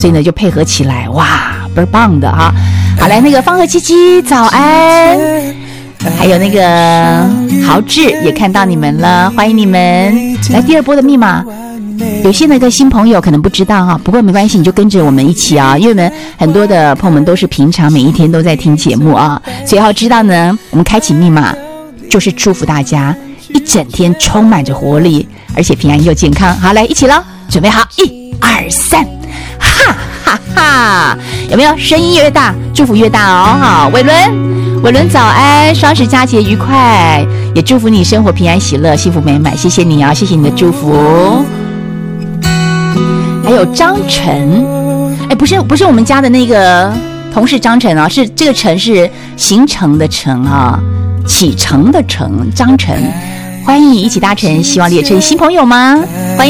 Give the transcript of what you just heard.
所以呢就配合起来，哇，倍儿棒的哈。好，来那个方和七七早安，还有那个豪志也看到你们了，欢迎你们。来第二波的密码，有些那个新朋友可能不知道哈，不过没关系，你就跟着我们一起啊，因为我们很多的朋友们都是平常每一天都在听节目啊，所以要知道呢，我们开启密码就是祝福大家一整天充满着活力，而且平安又健康。好，来一起了，准备好，1、2、3，哈哈哈！有没有声音越大，祝福越大哦？好，伟伦早安，双十佳节愉快，也祝福你生活平安喜乐，幸福美满。谢谢你啊，谢谢你的祝福。还有张晨，哎，不是我们家的那个同事张晨啊，是这个晨是行程的程啊，启程的程，张晨。欢迎你一起搭乘希望列车，新朋友吗？欢迎